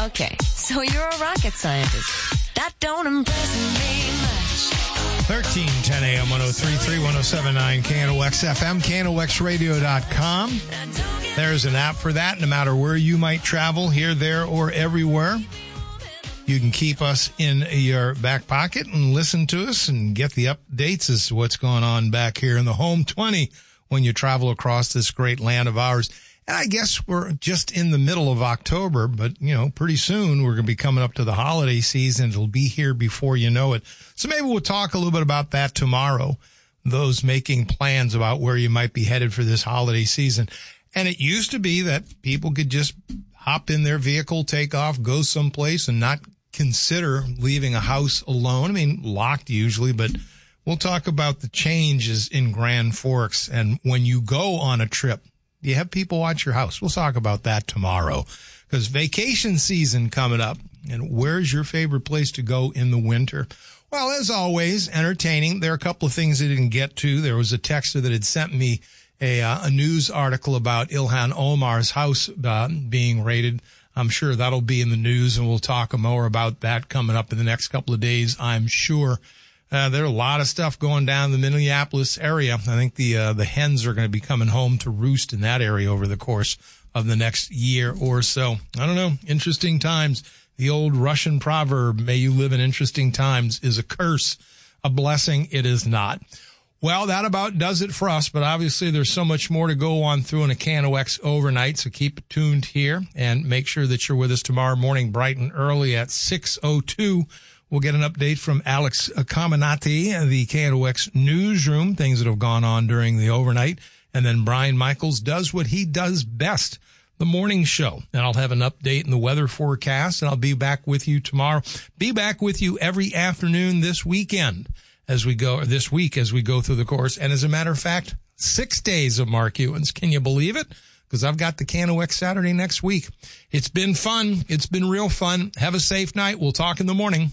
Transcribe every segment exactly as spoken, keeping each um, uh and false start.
Okay, so you're a rocket scientist. That don't impress me much. thirteen ten a.m. one oh three point three, one oh seven point nine K N O X F M, K N O X radio dot com. There's an app for that. No matter where you might travel, here, there, or everywhere, you can keep us in your back pocket and listen to us and get the updates as to what's going on back here in the home twenty when you travel across this great land of ours. And I guess we're just in the middle of October, but, you know, pretty soon we're going to be coming up to the holiday season. It'll be here before you know it. So maybe we'll talk a little bit about that tomorrow, those making plans about where you might be headed for this holiday season. And it used to be that people could just hop in their vehicle, take off, go someplace and not consider leaving a house alone. I mean, locked usually, but we'll talk about the changes in Grand Forks. And when you go on a trip, you have people watch your house. We'll talk about that tomorrow because vacation season coming up. And where's your favorite place to go in the winter? Well, as always, entertaining. There are a couple of things I didn't get to. There was a texter that had sent me a, uh, a news article about Ilhan Omar's house uh, being raided. I'm sure that'll be in the news, and we'll talk more about that coming up in the next couple of days, I'm sure. Uh, there's a lot of stuff going down in the Minneapolis area. I think the uh, the hens are going to be coming home to roost in that area over the course of the next year or so. I don't know. Interesting times. The old Russian proverb, may you live in interesting times, is a curse. A blessing, it is not. Well, that about does it for us, but obviously there's so much more to go on through in a K N O X overnight, so keep it tuned here and make sure that you're with us tomorrow morning bright and early at six oh two. We'll get an update from Alex Caminati, the K N O X newsroom, things that have gone on during the overnight. And then Brian Michaels does what he does best, the morning show. And I'll have an update in the weather forecast, and I'll be back with you tomorrow. Be back with you every afternoon this weekend as we go, or this week as we go through the course. And as a matter of fact, six days of Mark Ewens. Can you believe it? Because I've got the K N O X Saturday next week. It's been fun. It's been real fun. Have a safe night. We'll talk in the morning.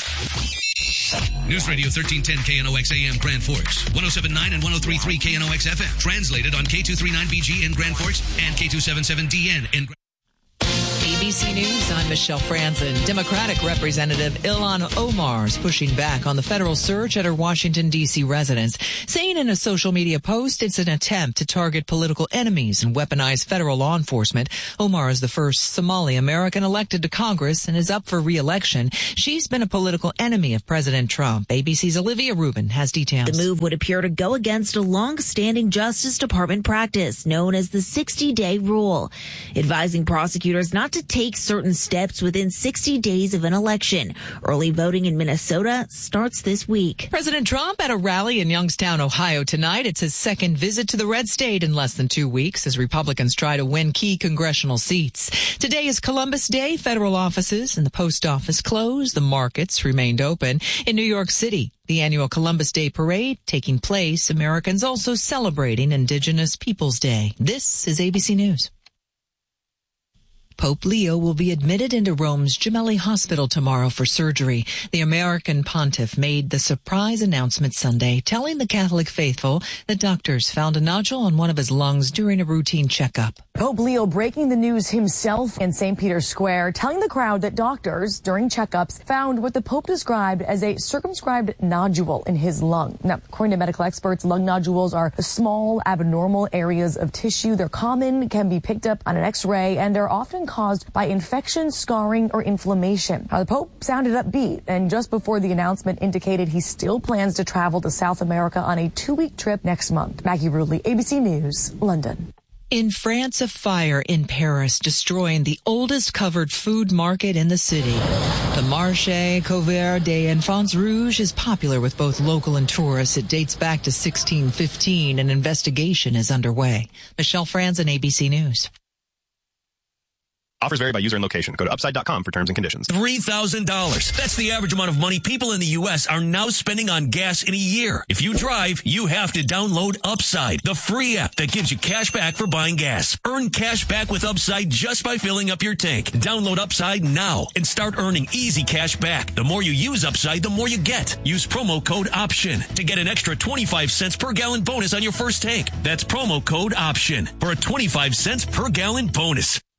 News Radio thirteen ten K N O X A M Grand Forks, one oh seven point nine and one oh three point three K N O X F M. Translated on K two thirty-nine B G in Grand Forks and K two seventy-seven D N in Grand A B C News, I'm Michelle Franzen. Democratic Representative Ilhan Omar is pushing back on the federal search at her Washington, D C residence, saying in a social media post it's an attempt to target political enemies and weaponize federal law enforcement. Omar is the first Somali American elected to Congress and is up for re-election. She's been a political enemy of President Trump. A B C's Olivia Rubin has details. The move would appear to go against a long-standing Justice Department practice known as the sixty-day rule, advising prosecutors not to take certain steps within sixty days of an election. Early voting in Minnesota starts this week. President Trump at a rally in Youngstown, Ohio tonight. It's his second visit to the red state in less than two weeks as Republicans try to win key congressional seats. Today is Columbus Day. Federal offices and the post office closed. The markets remained open. In New York City, the annual Columbus Day parade taking place. Americans also celebrating Indigenous Peoples Day. This is A B C News. Pope Leo will be admitted into Rome's Gemelli Hospital tomorrow for surgery. The American pontiff made the surprise announcement Sunday, telling the Catholic faithful that doctors found a nodule on one of his lungs during a routine checkup. Pope Leo breaking the news himself in Saint Peter's Square, telling the crowd that doctors, during checkups, found what the Pope described as a circumscribed nodule in his lung. Now, according to medical experts, lung nodules are small, abnormal areas of tissue. They're common, can be picked up on an X-ray, and they're often caused by infection, scarring, or inflammation. Now, the Pope sounded upbeat, and just before the announcement indicated he still plans to travel to South America on a two-week trip next month. Maggie Rudley, A B C News, London. In France, a fire in Paris destroying the oldest covered food market in the city. The Marché Couvert des Enfants Rouges is popular with both local and tourists. It dates back to sixteen fifteen. An investigation is underway. Michelle Franzen, A B C News. Offers vary by user and location. Go to upside dot com for terms and conditions. three thousand dollars. That's the average amount of money people in the U S are now spending on gas in a year. If you drive, you have to download Upside, the free app that gives you cash back for buying gas. Earn cash back with Upside just by filling up your tank. Download Upside now and start earning easy cash back. The more you use Upside, the more you get. Use promo code OPTION to get an extra twenty-five cents per gallon bonus on your first tank. That's promo code OPTION for a twenty-five cents per gallon bonus.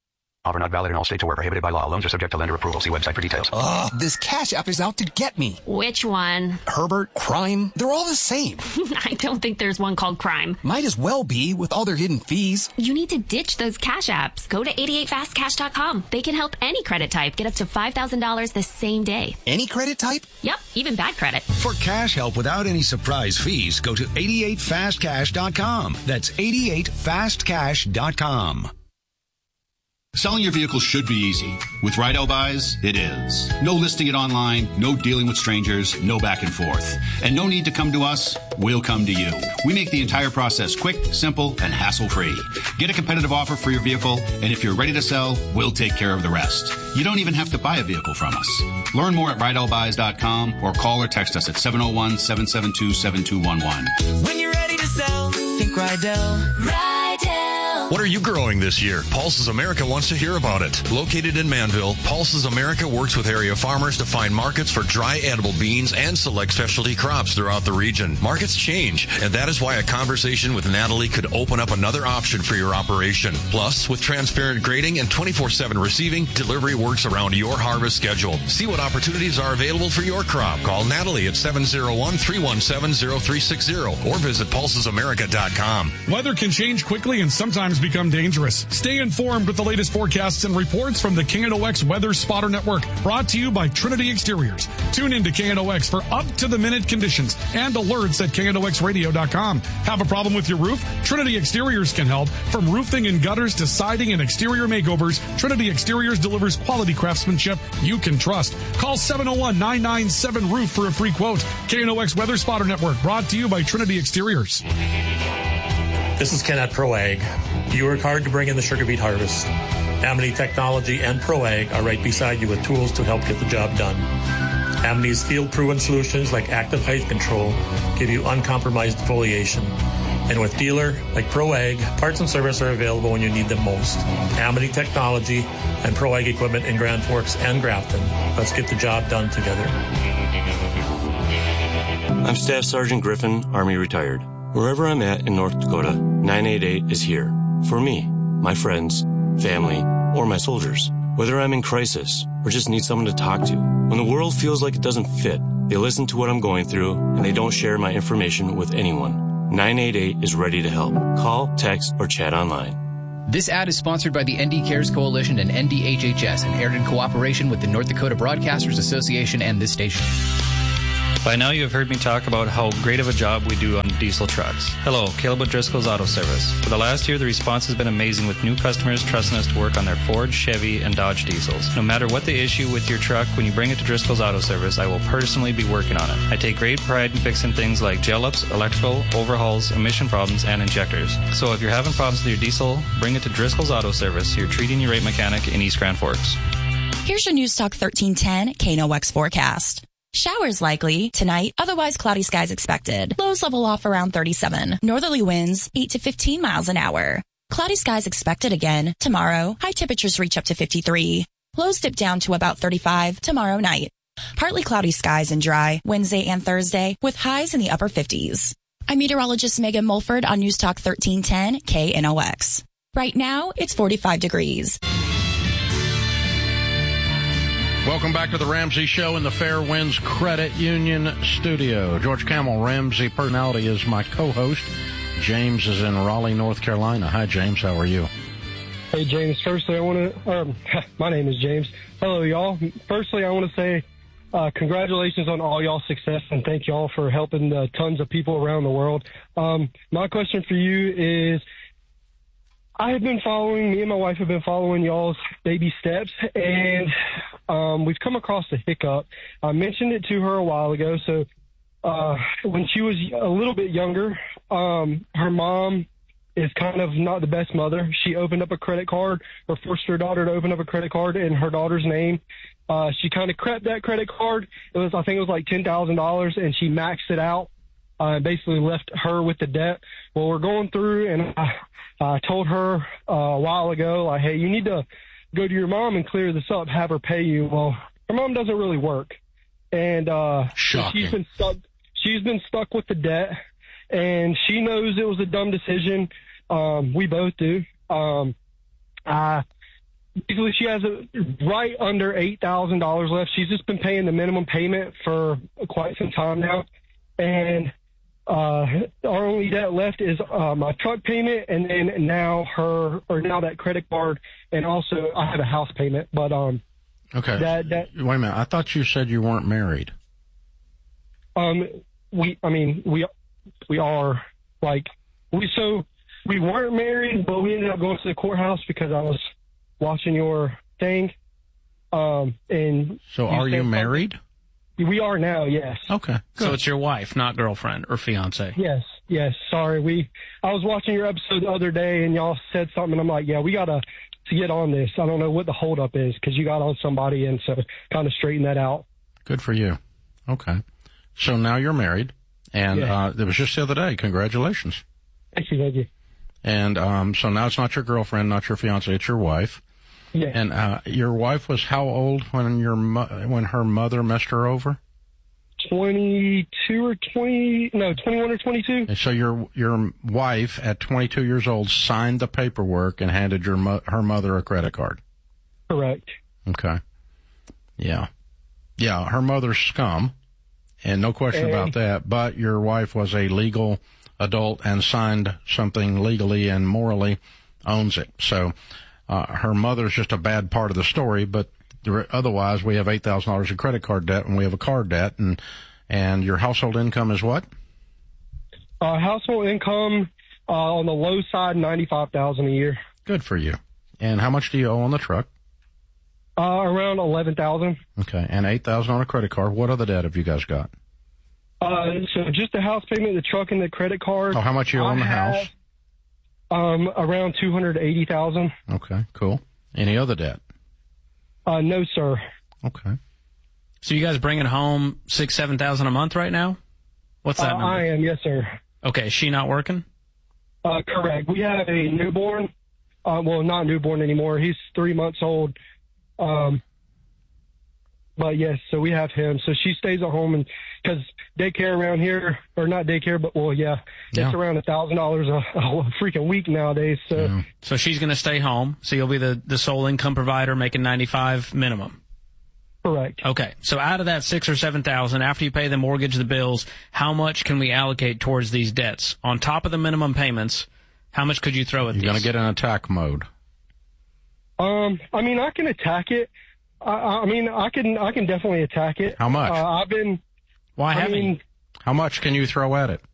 Offer not valid in all states or where prohibited by law. Loans are subject to lender approval. See website for details. Ugh, this Cash App is out to get me. Which one? Herbert, Crime, they're all the same. I don't think there's one called Crime. Might as well be with all their hidden fees. You need to ditch those Cash Apps. Go to eighty-eight fast cash dot com. They can help any credit type get up to five thousand dollars the same day. Any credit type? Yep, even bad credit. For cash help without any surprise fees, go to eighty-eight fast cash dot com. That's eighty-eight fast cash dot com. Selling your vehicle should be easy. With Rydell Buys, it is. No listing it online, no dealing with strangers, no back and forth. And no need to come to us, we'll come to you. We make the entire process quick, simple, and hassle-free. Get a competitive offer for your vehicle, and if you're ready to sell, we'll take care of the rest. You don't even have to buy a vehicle from us. Learn more at rydell buys dot com or call or text us at seven oh one, seven seven two, seven two one one. When you're ready to sell, think Rydell. Rydell. What are you growing this year? Pulses America wants to hear about it. Located in Manville, Pulses America works with area farmers to find markets for dry edible beans and select specialty crops throughout the region. Markets change, and that is why a conversation with Natalie could open up another option for your operation. Plus, with transparent grading and twenty-four seven receiving, delivery works around your harvest schedule. See what opportunities are available for your crop. Call Natalie at seven oh one, three one seven, oh three six oh or visit pulses america dot com. Weather can change quickly and sometimes become dangerous. Stay informed with the latest forecasts and reports from the K N O X Weather Spotter Network, brought to you by Trinity Exteriors. Tune in to K N O X for up-to-the-minute conditions and alerts at K N O X radio dot com. Have a problem with your roof? Trinity Exteriors can help. From roofing and gutters to siding and exterior makeovers, Trinity Exteriors delivers quality craftsmanship you can trust. Call seven oh one, nine nine seven, roof for a free quote. K N O X Weather Spotter Network, brought to you by Trinity Exteriors. This is Ken at ProAg. You work hard to bring in the sugar beet harvest. Amity Technology and ProAg are right beside you with tools to help get the job done. Amity's field-proven solutions like active height control give you uncompromised foliation. And with dealer like ProAg, parts and service are available when you need them most. Amity Technology and ProAg equipment in Grand Forks and Grafton. Let's get the job done together. I'm Staff Sergeant Griffin, Army retired. Wherever I'm at in North Dakota, nine eight eight is here. For me, my friends, family, or my soldiers. Whether I'm in crisis or just need someone to talk to. When the world feels like it doesn't fit, they listen to what I'm going through and they don't share my information with anyone. nine eight eight is ready to help. Call, text, or chat online. This ad is sponsored by the N D Cares Coalition and N D H H S and aired in cooperation with the North Dakota Broadcasters Association and this station. By now you have heard me talk about how great of a job we do on diesel trucks. Hello, Caleb with Driscoll's Auto Service. For the last year, the response has been amazing with new customers trusting us to work on their Ford, Chevy, and Dodge diesels. No matter what the issue with your truck, when you bring it to Driscoll's Auto Service, I will personally be working on it. I take great pride in fixing things like gel-ups, electrical, overhauls, emission problems, and injectors. So if you're having problems with your diesel, bring it to Driscoll's Auto Service, your treating your rate mechanic in East Grand Forks. Here's your News Talk thirteen ten K N O X forecast. Showers likely tonight, otherwise cloudy skies expected. Lows level off around thirty-seven. Northerly winds eight to fifteen miles an hour. Cloudy skies expected again tomorrow. High temperatures reach up to fifty-three. Lows dip down to about thirty-five tomorrow night. Partly cloudy skies and dry Wednesday and Thursday with highs in the upper fifties. I'm meteorologist Megan Mulford on News Talk thirteen ten K N O X. Right now, it's forty-five degrees. Welcome back to the Ramsey Show in the Fairwinds Credit Union studio. George Camel, Ramsey Personality, is my co-host. James is in Raleigh, North Carolina. Hi, James. How are you? Hey, James. Firstly, I want to, um, my name is James. Hello, y'all. Firstly, I want to say uh, congratulations on all y'all's success, and thank y'all for helping uh, tons of people around the world. Um, my question for you is, I have been following, me and my wife have been following y'all's baby steps, and um, we've come across a hiccup. I mentioned it to her a while ago. So uh, when she was a little bit younger, um, her mom is kind of not the best mother. She opened up a credit card or forced her daughter to open up a credit card in her daughter's name. Uh, she kind of crept that credit card. It was, I think it was like ten thousand dollars, and she maxed it out. Uh, basically left her with the debt. Well, we're going through, and I, I told her uh, a while ago, like, hey, you need to go to your mom and clear this up, have her pay you. Well, her mom doesn't really work, and uh, she's been stuck. She's been stuck with the debt, and she knows it was a dumb decision. Um, we both do. Um, I basically she has a, right under eight thousand dollars left. She's just been paying the minimum payment for quite some time now. And uh, our only debt left is uh, my truck payment, and then now her, or now that credit card, and also I have a house payment. But um, okay. That, that Wait a minute. I thought you said you weren't married. Um, we, I mean, we, we are like we so we weren't married, but we ended up going to the courthouse because I was watching your thing. Um, and so are you married? We are now, yes. Okay. Good. So it's your wife, not girlfriend or fiance. Yes, yes. Sorry, we. I was watching your episode the other day, and y'all said something, and I'm like, yeah, we gotta to get on this. I don't know what the holdup is because you got on somebody, and so kind of straighten that out. Good for you. Okay. So now you're married, and yeah. uh, it was just the other day. Congratulations. Thank you, thank you. And um, so now it's not your girlfriend, not your fiance, it's your wife. Yeah. And uh, your wife was how old when your mo- when her mother messed her over? twenty-two or twenty? No, twenty-one or twenty-two. And so your your wife at twenty-two years old signed the paperwork and handed your mo- her mother a credit card. Correct. Okay. Yeah. Yeah, her mother's scum, and no question and, about that. But your wife was a legal adult and signed something legally and morally owns it. So. Uh, her mother's just a bad part of the story, but otherwise we have eight thousand dollars in credit card debt and we have a car debt, and and your household income is what? Uh, household income uh, on the low side, ninety-five thousand dollars a year. Good for you. And how much do you owe on the truck? Uh, around eleven thousand dollars. Okay, and eight thousand dollars on a credit card. What other debt have you guys got? Uh, so just the house payment, the truck, and the credit card. Oh, how much you owe on the have, house? Um, around two hundred eighty thousand dollars. Okay, cool. Any other debt? Uh, no, sir. Okay. So you guys bringing home six, seven thousand a month right now? What's that uh, number? I am, yes, sir. Okay, is she not working? Uh, correct. We have a newborn. Uh, well, not newborn anymore. He's three months old. Um, but yes, so we have him. So she stays at home, and because daycare around here, or not daycare, but well, yeah, yeah. it's around a thousand dollars a freaking week nowadays. So, yeah. so she's going to stay home. So you'll be the the sole income provider, making ninety-five minimum. Correct. Okay. So out of that six or seven thousand, after you pay the mortgage, the bills, how much can we allocate towards these debts on top of the minimum payments? How much could you throw at You're these? You're going to get in attack mode. Um, I mean, I can attack it. I, I mean, I can, I can definitely attack it. How much? Uh, I've been. Why I haven't mean, you? How much can you throw at it?